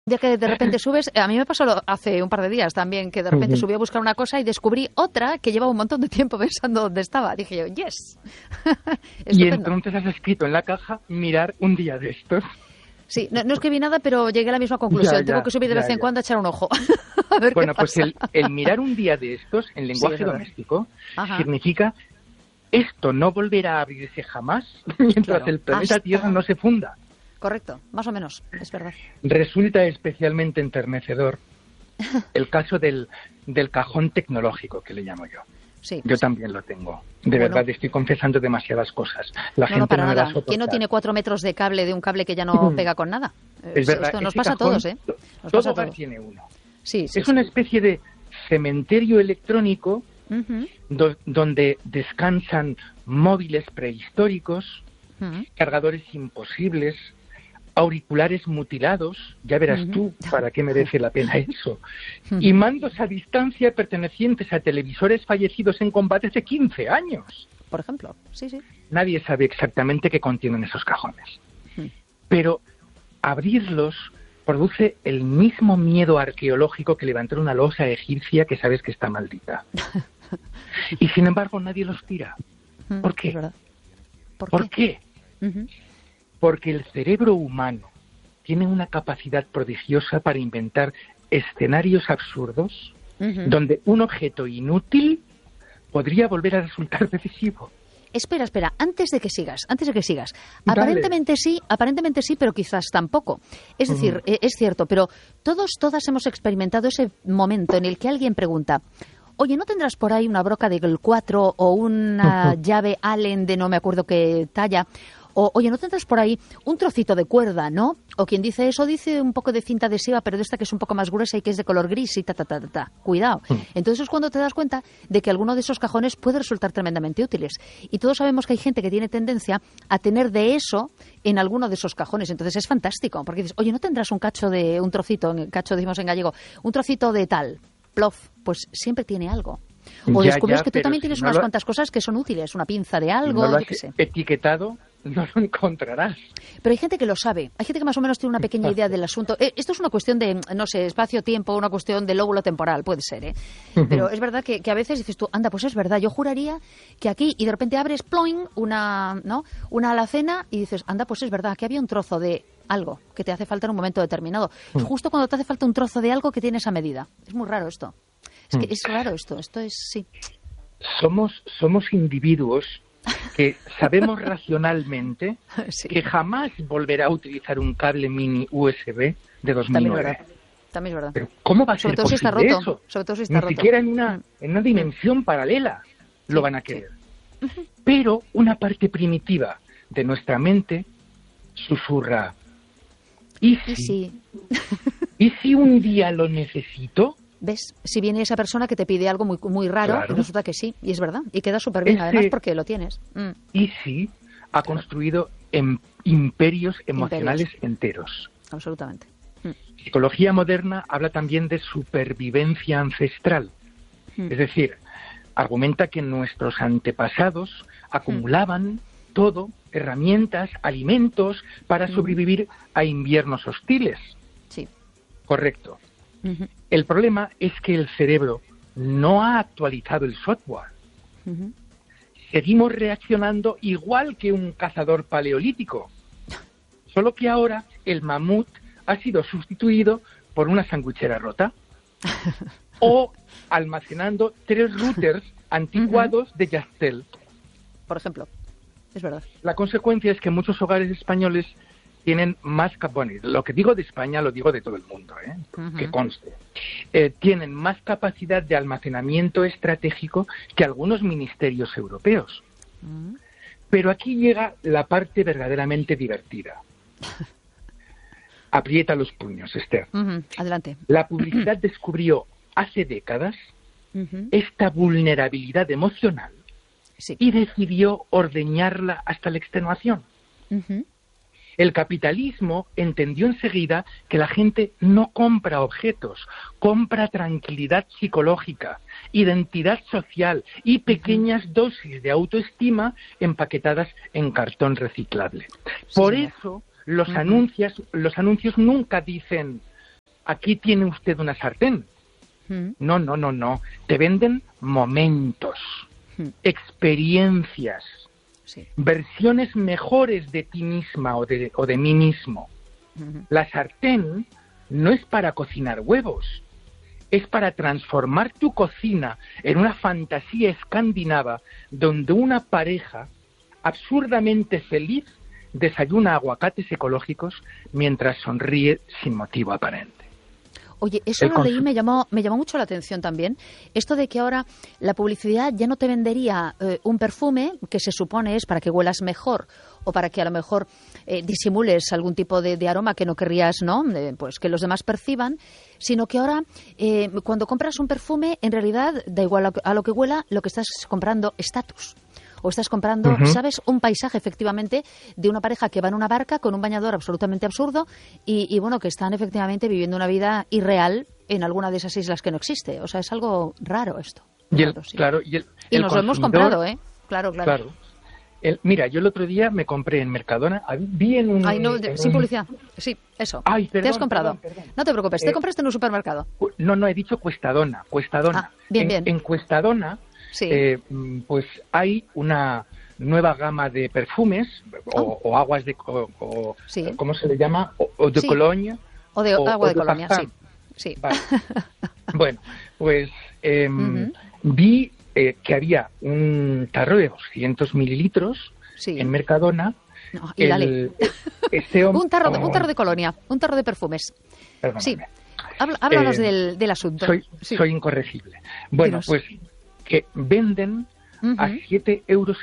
Ya que de repente subes, a mí me pasó hace un par de días también, que de repente subí a buscar una cosa y descubrí otra que llevaba un montón de tiempo pensando dónde estaba. Dije yo, yes. Y Estupendo. entonces has escrito en la caja, mirar un día de estos. Sí, no escribí nada, pero llegué a la misma conclusión. Tengo que subir de vez en cuando a echar un ojo. A ver Bueno, qué pues pasa. el mirar un día de estos, en lenguaje Sí, es verdad. doméstico, Ajá. significa esto no volverá a abrirse jamás mientras Claro, el planeta hasta- Tierra no se funda. Correcto, más o menos, es verdad. Resulta especialmente enternecedor el caso del cajón tecnológico, que le llamo yo. Sí. Yo también lo tengo. De Bueno. verdad, estoy confesando demasiadas cosas. La No, gente no, para no me va a nada. soportar. ¿Quién no tiene 4 metros de cable de un cable que ya no pega con nada? Es verdad, Esto nos ese pasa a cajón, todos, ¿eh? Nos todo pasa a hogar todos. tiene uno. Sí, sí, Es una especie de cementerio electrónico Ujú, donde descansan móviles prehistóricos, ujú. cargadores imposibles, auriculares mutilados, ya verás tú para qué merece la pena eso, y mandos a distancia pertenecientes a televisores fallecidos en combates de 15 años. Por ejemplo, sí. Nadie sabe exactamente qué contienen esos cajones, pero abrirlos produce el mismo miedo arqueológico que levantar una losa egipcia que sabes que está maldita. Y sin embargo nadie los tira. ¿Por qué? Es verdad. ¿Por qué? Ujú. Porque el cerebro humano tiene una capacidad prodigiosa para inventar escenarios absurdos donde un objeto inútil podría volver a resultar decisivo. Espera, antes de que sigas. Dale. Aparentemente sí, pero quizás tampoco. Es decir, es cierto, pero todas hemos experimentado ese momento en el que alguien pregunta, oye, ¿no tendrás por ahí una broca de 4 o una llave Allen de no me acuerdo qué talla? O, oye, ¿no tendrás por ahí un trocito de cuerda, no? O quien dice eso dice un poco de cinta adhesiva, pero de esta que es un poco más gruesa y que es de color gris y ta. Cuidado. Entonces es cuando te das cuenta de que alguno de esos cajones puede resultar tremendamente útiles. Y todos sabemos que hay gente que tiene tendencia a tener de eso en alguno de esos cajones. Entonces es fantástico, porque dices, oye, ¿no tendrás un trocito, decimos en gallego, un trocito de tal? Plof, pues siempre tiene algo. O descubres que tú pero también si tienes no unas lo- cuantas cosas que son útiles, una pinza de Si algo, no lo yo has qué sé. etiquetado, no lo encontrarás. Pero hay gente que lo sabe, hay gente que más o menos tiene una pequeña idea del asunto. Esto es una cuestión de, no sé, espacio-tiempo, una cuestión de lóbulo temporal, puede ser, ¿eh? Pero es verdad que a veces dices tú, anda, pues es verdad, yo juraría que aquí, y de repente abres, ploing, una alacena y dices, anda, pues es verdad, que había un trozo de algo que te hace falta en un momento determinado. Es justo cuando te hace falta un trozo de algo que tiene esa medida. Es muy raro esto. Es que es raro esto es, sí. Somos individuos que sabemos racionalmente Sí. que jamás volverá a utilizar un cable mini USB de También es 2009. verdad. También es verdad. Pero ¿cómo va a Sobre ser todo si está posible roto. eso? Sobre todo si está Ni roto. siquiera en una dimensión paralela lo van a querer. Pero una parte primitiva de nuestra mente susurra, ¿y Y si? sí. ¿Y si un día lo necesito? ¿Ves? Si viene esa persona que te pide algo muy, muy raro, Claro. y resulta que sí, y es verdad, y queda súper bien, Ese- además, porque lo tienes. ¿Y si ha construido imperios emocionales enteros? Absolutamente. Psicología moderna habla también de supervivencia ancestral. Es decir, argumenta que nuestros antepasados acumulaban todo, herramientas, alimentos, para sobrevivir a inviernos hostiles. Sí. Correcto. El problema es que el cerebro no ha actualizado el software. Seguimos reaccionando igual que un cazador paleolítico. Solo que ahora el mamut ha sido sustituido por una sandwichera rota. O almacenando 3 routers anticuados de Yastel. Por ejemplo. Es verdad. La consecuencia es que muchos hogares españoles tienen más lo que digo de España lo digo de todo el mundo, que conste. Tienen más capacidad de almacenamiento estratégico que algunos ministerios europeos. Pero aquí llega la parte verdaderamente divertida. Aprieta los puños, Esther. Adelante. La publicidad descubrió hace décadas esta vulnerabilidad emocional y decidió ordeñarla hasta la extenuación. El capitalismo entendió enseguida que la gente no compra objetos, compra tranquilidad psicológica, identidad social y pequeñas dosis de autoestima empaquetadas en cartón reciclable. Por eso los anuncios nunca dicen aquí tiene usted una sartén. No. Te venden momentos, experiencias, versiones mejores de ti misma o de mí mismo. La sartén no es para cocinar huevos, es para transformar tu cocina en una fantasía escandinava donde una pareja absurdamente feliz desayuna aguacates ecológicos mientras sonríe sin motivo aparente. Oye, eso lo leí, me llamó mucho la atención también. Esto de que ahora la publicidad ya no te vendería un perfume que se supone es para que huelas mejor o para que a lo mejor disimules algún tipo de aroma que no querrías, ¿no? Pues que los demás perciban, sino que ahora cuando compras un perfume, en realidad da igual a lo que huela, lo que estás comprando estatus. O estás comprando, ¿sabes?, un paisaje, efectivamente, de una pareja que va en una barca con un bañador absolutamente absurdo y bueno, que están efectivamente viviendo una vida irreal en alguna de esas islas que no existe. O sea, es algo raro esto. Claro, y nos lo hemos comprado, ¿eh? Claro. Mira, yo el otro día me compré en Mercadona, vi en un... Ay, no, sin publicidad. Sí, eso. Ay, perdón, te has comprado. Perdón. No te preocupes, te compraste en un supermercado. No, he dicho Cuestadona. Ah, bien. En Cuestadona... Sí. Pues hay una nueva gama de perfumes o aguas de sí. ¿cómo se le llama? O de Colonia o de agua de Colonia, sí. Vale. Bueno, pues vi que había un tarro de 200 mililitros en Mercadona. No, y dale. un tarro de Colonia, un tarro de perfumes. Perdóname. Sí. Háblanos del asunto. Soy incorregible. Bueno, Dinos. Pues que venden a 7,5 euros.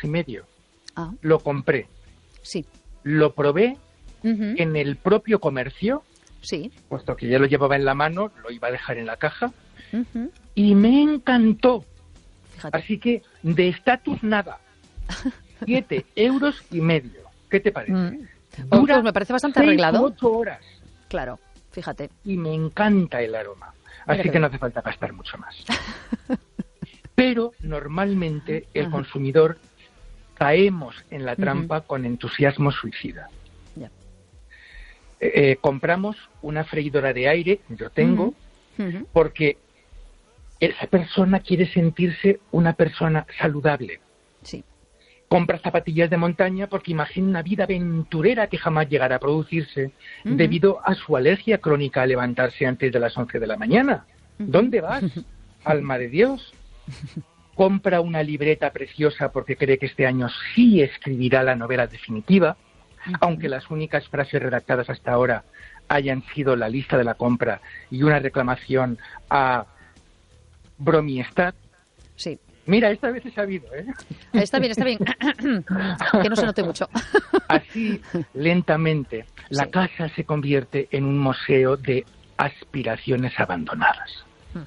Lo compré. Sí. Lo probé en el propio comercio. Sí. Puesto que ya lo llevaba en la mano, lo iba a dejar en la caja. Y me encantó. Fíjate. Así que de estatus nada. 7,5 euros. ¿Qué te parece? Dura pues me parece bastante arreglado. 8 horas. Claro, fíjate. Y me encanta el aroma. Así que no hace falta gastar mucho más. Pero normalmente el consumidor caemos en la trampa con entusiasmo suicida. Ya. Compramos una freidora de aire, yo tengo, porque esa persona quiere sentirse una persona saludable. Sí. Compra zapatillas de montaña porque imagina una vida aventurera que jamás llegará a producirse debido a su alergia crónica a levantarse antes de las 11 de la mañana. ¿Dónde vas, alma de Dios? Compra una libreta preciosa porque cree que este año sí escribirá la novela definitiva, aunque las únicas frases redactadas hasta ahora hayan sido la lista de la compra y una reclamación a Bromiestat. Sí. Mira, esta vez he sabido, ¿eh? Está bien. Que no se note mucho. Así, lentamente, la casa se convierte en un museo de aspiraciones abandonadas.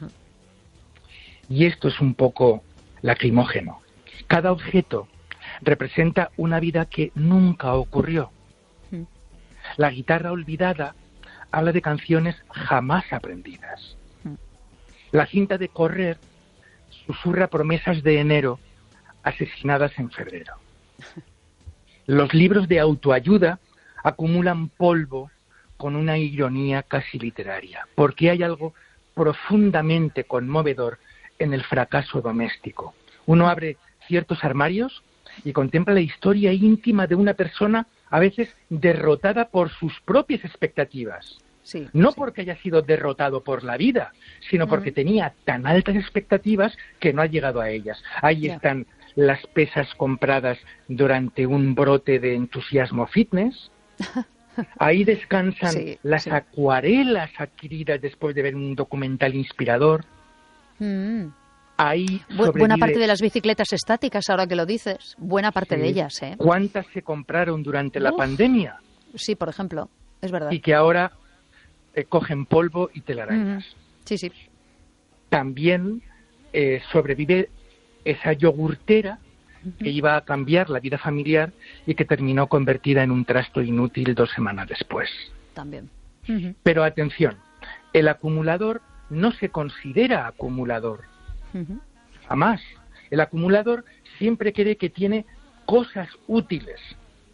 Y esto es un poco lacrimógeno. Cada objeto representa una vida que nunca ocurrió. La guitarra olvidada habla de canciones jamás aprendidas. La cinta de correr susurra promesas de enero asesinadas en febrero. Los libros de autoayuda acumulan polvo con una ironía casi literaria, porque hay algo profundamente conmovedor en el fracaso doméstico. Uno abre ciertos armarios y contempla la historia íntima de una persona a veces derrotada por sus propias expectativas. No porque haya sido derrotado por la vida, sino porque tenía tan altas expectativas que no ha llegado a ellas. Ahí están las pesas compradas durante un brote de entusiasmo fitness. Ahí descansan las acuarelas adquiridas después de ver un documental inspirador. Ahí buena parte de las bicicletas estáticas, ahora que lo dices, buena parte de ellas, ¿eh? ¿Cuántas se compraron durante la pandemia? Sí, por ejemplo, es verdad. Y que ahora cogen polvo y telarañas. Sí. También sobrevive esa yogurtera que iba a cambiar la vida familiar y que terminó convertida en un trasto inútil 2 semanas después. También. Pero atención, el acumulador no se considera acumulador. Jamás. El acumulador siempre cree que tiene cosas útiles.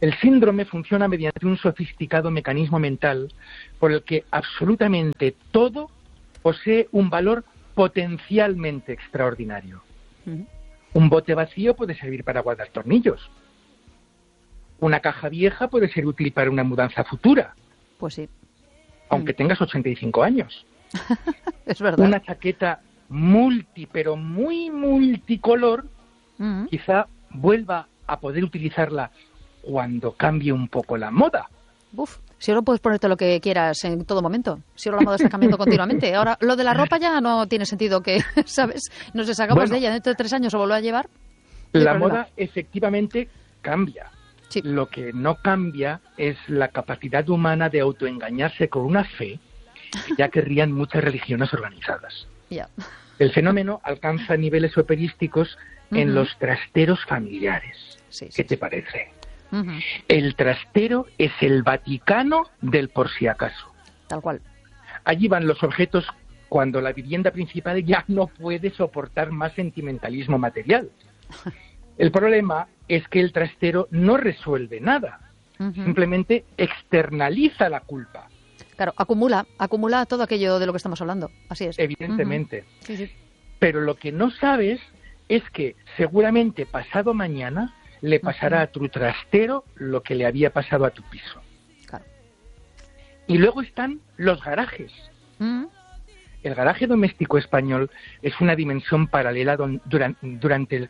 El síndrome funciona mediante un sofisticado mecanismo mental por el que absolutamente todo posee un valor potencialmente extraordinario. Un bote vacío puede servir para guardar tornillos. Una caja vieja puede ser útil para una mudanza futura. Pues sí. Aunque tengas 85 años. Es verdad. Una chaqueta pero muy multicolor, quizá vuelva a poder utilizarla cuando cambie un poco la moda. Si ahora puedes ponerte lo que quieras en todo momento. Si ahora la moda está cambiando continuamente. Ahora, lo de la ropa ya no tiene sentido que, ¿sabes? Nos deshagamos de ella dentro de 3 años o volver a llevar. La moda efectivamente cambia. Sí. Lo que no cambia es la capacidad humana de autoengañarse con una fe que ya querrían muchas religiones organizadas. Ya. El fenómeno alcanza niveles operísticos en los trasteros familiares. ¿Qué te parece? El trastero es el Vaticano del por si acaso. Tal cual. Allí van los objetos cuando la vivienda principal ya no puede soportar más sentimentalismo material. El problema es que el trastero no resuelve nada. Simplemente externaliza la culpa. Claro, acumula todo aquello de lo que estamos hablando. Así es. Evidentemente. Sí. Pero lo que no sabes es que seguramente pasado mañana le pasará a tu trastero lo que le había pasado a tu piso. Claro. Y luego están los garajes. El garaje doméstico español es una dimensión paralela durante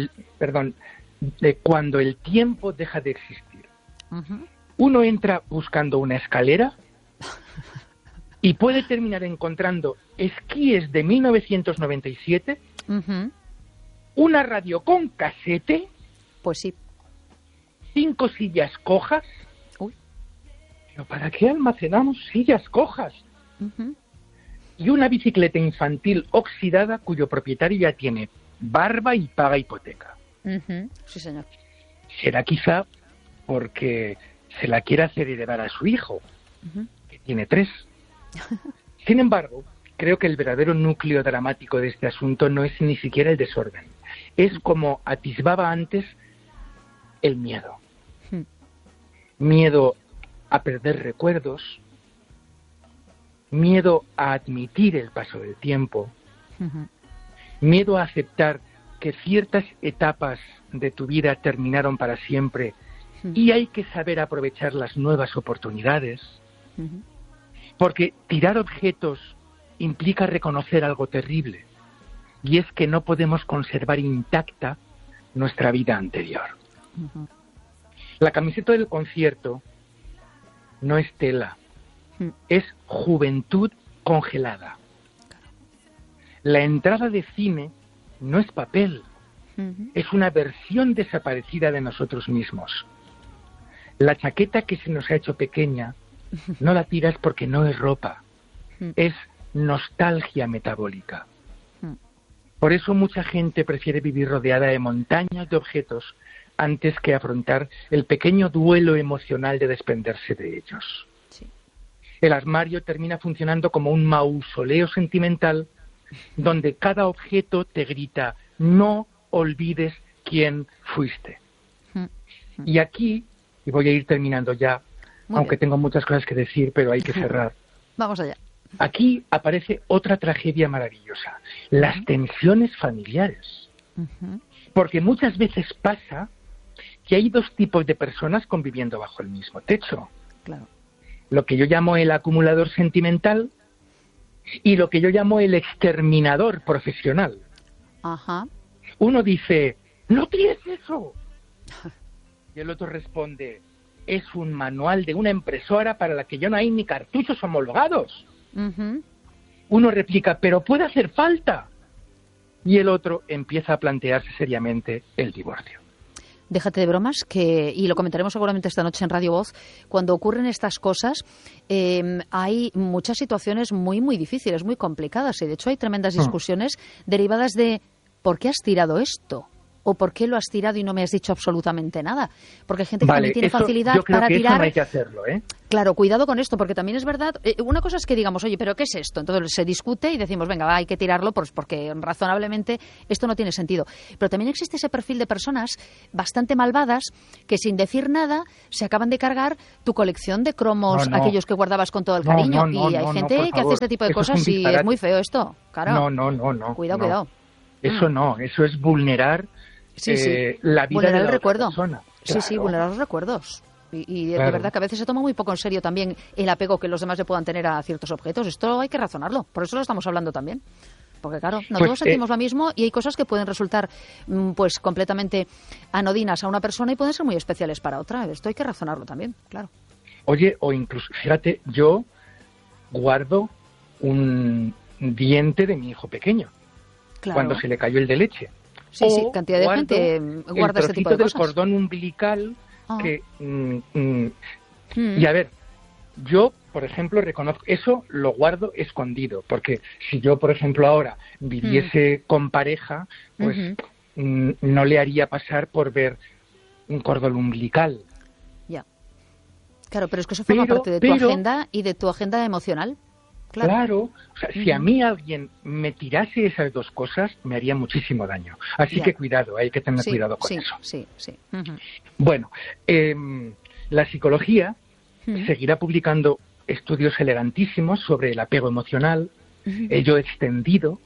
cuando el tiempo deja de existir. Uno entra buscando una escalera y puede terminar encontrando esquíes de 1997, una radio con casete, pues sí, 5 sillas cojas. Uy. ¿Pero para qué almacenamos sillas cojas? Y una bicicleta infantil oxidada cuyo propietario ya tiene barba y paga hipoteca. Sí, señor. Será quizá porque se la quiere hacer heredar a su hijo, que tiene 3. Sin embargo, creo que el verdadero núcleo dramático de este asunto no es ni siquiera el desorden. Es como atisbaba antes el miedo. Miedo a perder recuerdos, miedo a admitir el paso del tiempo, miedo a aceptar que ciertas etapas de tu vida terminaron para siempre y hay que saber aprovechar las nuevas oportunidades, porque tirar objetos implica reconocer algo terrible, y es que no podemos conservar intacta nuestra vida anterior. La camiseta del concierto no es tela, es juventud congelada. La entrada de cine no es papel, es una versión desaparecida de nosotros mismos. La chaqueta que se nos ha hecho pequeña no la tiras porque no es ropa, es nostalgia metabólica. Por eso mucha gente prefiere vivir rodeada de montañas de objetos antes que afrontar el pequeño duelo emocional de desprenderse de ellos. Sí. El armario termina funcionando como un mausoleo sentimental donde cada objeto te grita: no olvides quién fuiste. Y aquí, y voy a ir terminando ya, aunque tengo muchas cosas que decir, pero hay que cerrar. Vamos allá. Aquí aparece otra tragedia maravillosa, las tensiones familiares. Porque muchas veces pasa que hay 2 tipos de personas conviviendo bajo el mismo techo. Claro. Lo que yo llamo el acumulador sentimental y lo que yo llamo el exterminador profesional. Uno dice: ¡no tires eso! Y el otro responde: es un manual de una impresora para la que ya no hay ni cartuchos homologados. Uno replica: pero puede hacer falta. Y el otro empieza a plantearse seriamente el divorcio. Déjate de bromas, y lo comentaremos seguramente esta noche en Radio Voz. Cuando ocurren estas cosas, hay muchas situaciones muy, muy difíciles, muy complicadas. Y de hecho hay tremendas discusiones derivadas de ¿por qué has tirado esto? ¿O por qué lo has tirado y no me has dicho absolutamente nada? Porque hay gente que también tiene facilidad para tirar. Eso no hay que hacerlo, ¿eh? Claro, cuidado con esto, porque también es verdad. Una cosa es que digamos, oye, ¿pero qué es esto? Entonces se discute y decimos, venga, hay que tirarlo pues porque razonablemente esto no tiene sentido. Pero también existe ese perfil de personas bastante malvadas que sin decir nada se acaban de cargar tu colección de cromos, aquellos que guardabas con todo el cariño. Y hay gente que hace este tipo de cosas y es muy feo esto. Claro. No. Cuidado. Eso no, eso es vulnerar la vida vulnerar de la el recuerdo. persona. Claro. Sí, vulnerar los recuerdos. Y claro. De verdad que a veces se toma muy poco en serio también el apego que los demás le puedan tener a ciertos objetos. Esto hay que razonarlo, por eso lo estamos hablando también. Porque claro, no todos sentimos lo mismo y hay cosas que pueden resultar pues completamente anodinas a una persona y pueden ser muy especiales para otra. Esto hay que razonarlo también, claro. Oye, o incluso, fíjate, yo guardo un diente de mi hijo pequeño, cuando se le cayó el de leche. Sí, cantidad de gente guarda este tipo de cosas. El cordón umbilical que... Y a ver, yo, por ejemplo, reconozco... Eso lo guardo escondido, porque si yo, por ejemplo, ahora viviese con pareja, pues no le haría pasar por ver un cordón umbilical. Ya. Claro, pero es que eso forma parte de tu agenda y de tu agenda emocional. Claro, o sea, si a mí alguien me tirase esas dos cosas, me haría muchísimo daño. Así que cuidado, hay que tener cuidado con eso. Sí. Bueno, la psicología seguirá publicando estudios elegantísimos sobre el apego emocional, ello extendido.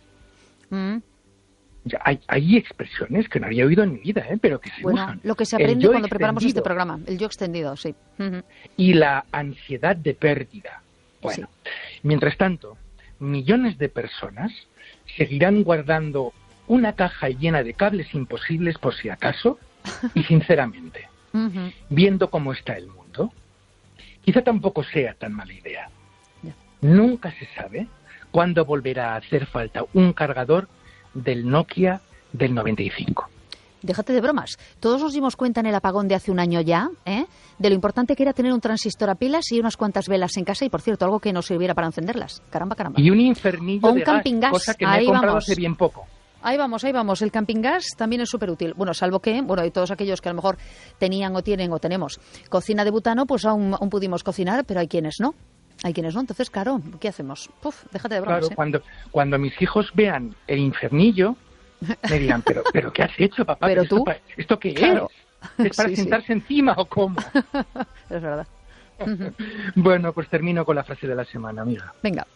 Hay expresiones que no había oído en mi vida, pero que se usan. Lo que se aprende cuando preparamos este programa, el yo extendido, sí. Y la ansiedad de pérdida. Bueno, mientras tanto, millones de personas seguirán guardando una caja llena de cables imposibles por si acaso y sinceramente, viendo cómo está el mundo, quizá tampoco sea tan mala idea. Nunca se sabe cuándo volverá a hacer falta un cargador del Nokia del 95. Déjate de bromas. Todos nos dimos cuenta en el apagón de hace un año ya, de lo importante que era tener un transistor a pilas y unas cuantas velas en casa y, por cierto, algo que nos sirviera para encenderlas. Caramba. Y un infernillo de camping gas, cosa que me he comprado hace bien poco. Ahí vamos. El camping gas también es súper útil. Bueno, salvo que, y todos aquellos que a lo mejor tenían o tienen o tenemos cocina de butano, pues aún pudimos cocinar, pero hay quienes no. Entonces, claro, ¿qué hacemos? Déjate de bromas. Claro, cuando mis hijos vean el infernillo, me dirán, ¿pero qué has hecho, papá? ¿Pero tú? ¿Esto qué es? ¿Es para sentarse encima o cómo? Es verdad. Bueno, pues termino con la frase de la semana, amiga. Venga.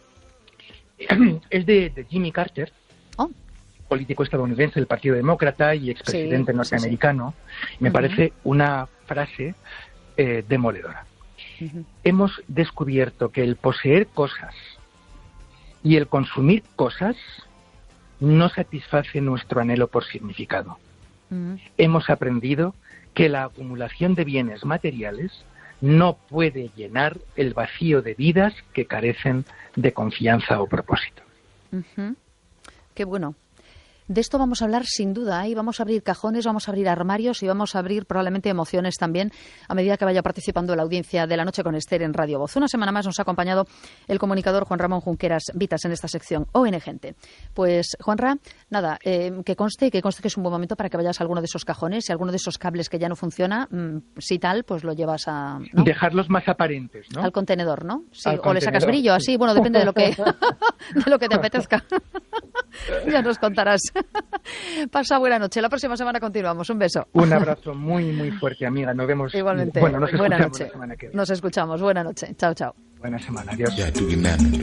Es de Jimmy Carter, político estadounidense del Partido Demócrata y expresidente norteamericano. Me parece una frase demoledora. Hemos descubierto que el poseer cosas y el consumir cosas no satisface nuestro anhelo por significado. Hemos aprendido que la acumulación de bienes materiales no puede llenar el vacío de vidas que carecen de confianza o propósito. Qué bueno. De esto vamos a hablar sin duda, y vamos a abrir cajones, vamos a abrir armarios y vamos a abrir probablemente emociones también a medida que vaya participando la audiencia de La Noche con Esther en Radio Voz. Una semana más nos ha acompañado el comunicador Juan Ramón Junqueras Vitas en esta sección ON Gente. Pues, Juanra, nada, que conste que es un buen momento para que vayas a alguno de esos cajones, si alguno de esos cables que ya no funciona, si tal, pues lo llevas a... ¿no? Dejarlos más aparentes, ¿no? Al contenedor, ¿no? Sí, o le sacas brillo, así, bueno, depende de lo que te apetezca. Ya nos contarás. Pasa buena noche. La próxima semana continuamos. Un beso. Un abrazo muy, muy fuerte, amiga. Nos vemos. Igualmente. Bueno, nos escuchamos buena noche. la semana que viene. Nos escuchamos. Buena noche. Chao, chao. Buena semana. Adiós.